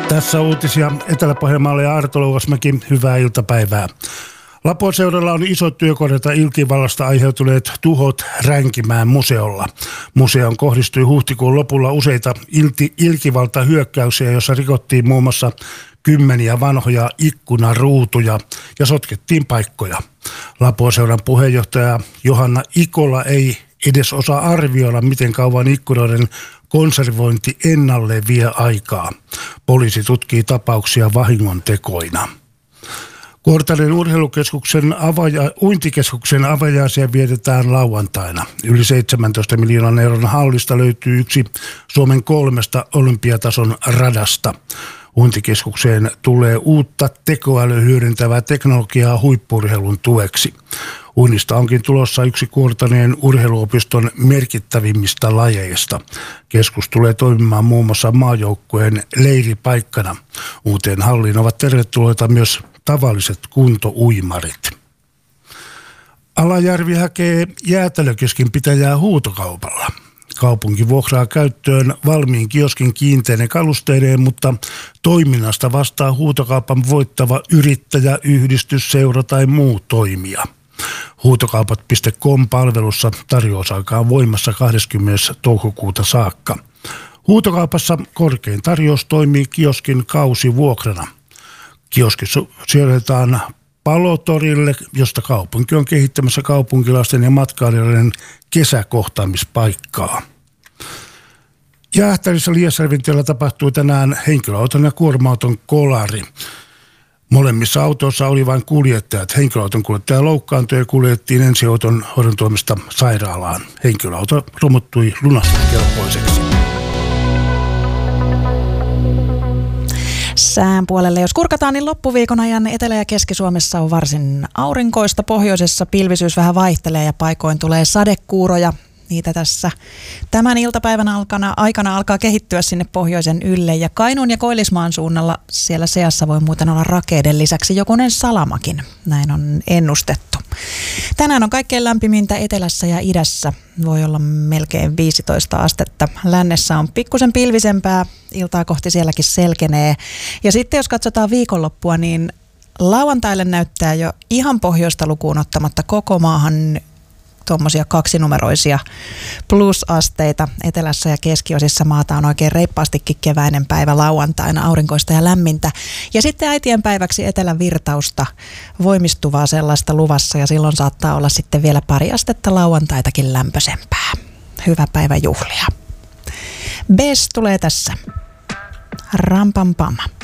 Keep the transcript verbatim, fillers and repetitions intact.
Tässä uutisia Etelä-Pohjanmaalle ja Arto Loukasmäki. Hyvää iltapäivää. Lapuaseudella on isot työkoneita ilkivallasta aiheutuneet tuhot Ränkimäen museolla. Museoon kohdistui huhtikuun lopulla useita ilti, ilkivaltahyökkäyksiä, joissa rikottiin muun muassa kymmeniä vanhoja ikkunaruutuja ja sotkettiin paikkoja. Lapuaseuran puheenjohtaja Johanna Ikola ei edes osaa arvioida, miten kauan ikkunoiden konservointi ennalleen vie aikaa. Poliisi tutkii tapauksia vahingontekoina. Kuortalen urheilukeskuksen avaja, uintikeskuksen avajaisia vietetään lauantaina. Yli seitsemäntoista miljoonan euron hallista löytyy yksi Suomen kolmesta olympiatason radasta. Uintikeskukseen tulee uutta tekoälyä hyödyntävää teknologiaa huippu-urheilun tueksi. Uinnista onkin tulossa yksi Kuortaneen urheiluopiston merkittävimmistä lajeista. Keskus tulee toimimaan muun muassa maajoukkueen leiripaikkana. Uuteen halliin ovat tervetulleita myös tavalliset kuntouimarit. Alajärvi hakee jäätelökeskin pitäjää huutokaupalla. Kaupunki vuokraa käyttöön valmiin kioskin kiinteinen kalusteineen, mutta toiminnasta vastaa huutokaupan voittava yrittäjä, yhdistys, seura tai muu toimija. Huutokaupat piste com-palvelussa tarjousaika on voimassa kahdeskymmenes toukokuuta saakka. Huutokaupassa korkein tarjous toimii kioskin kausivuokrana. Kioski sijoitetaan Palotorille, josta kaupunki on kehittämässä kaupunkilaisten ja matkailijoiden kesäkohtaamispaikkaa. Jäähtärissä Liesjärven tiellä tapahtui tänään henkilöauton ja kuorma-auton kolari. Molemmissa autoissa oli vain kuljettajat. Henkilöauton kuljettaja loukkaantui ja kuljettiin ensihoidon hoidon tuomista sairaalaan. Henkilöauto romuttui lunastuskelpoiseksi. Sään puolelle, jos kurkataan, niin loppuviikon ajan Etelä- ja Keski-Suomessa on varsin aurinkoista. Pohjoisessa pilvisyys vähän vaihtelee ja paikoin tulee sadekuuroja. Niitä tässä tämän iltapäivän alkana, aikana alkaa kehittyä sinne pohjoisen ylle. Ja Kainuun ja Koillismaan suunnalla siellä seassa voi muuten olla rakeiden lisäksi jokunen salamakin. Näin on ennustettu. Tänään on kaikkein lämpimintä etelässä ja idässä. Voi olla melkein viisitoista astetta. Lännessä on pikkusen pilvisempää. Iltaa kohti sielläkin selkenee. Ja sitten jos katsotaan viikonloppua, niin lauantaille näyttää jo ihan pohjoista lukuun ottamatta koko maahan tuommoisia kaksinumeroisia plusasteita. Etelässä ja keskiosissa maata on oikein reippaastikin keväinen päivä lauantaina, aurinkoista ja lämmintä. Ja sitten äitien päiväksi etelän virtausta, voimistuvaa sellaista luvassa, ja silloin saattaa olla sitten vielä pari astetta lauantaitakin lämpöisempää. Hyvä päivä juhlia. Bes tulee tässä. Rampampam.